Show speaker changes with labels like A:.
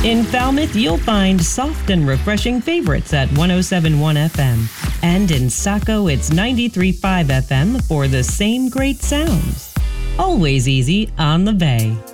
A: In Falmouth, you'll find soft and refreshing favorites at 107.1 FM. And in Saco, it's 93.5 FM for the same great sounds. Always easy on the Bay.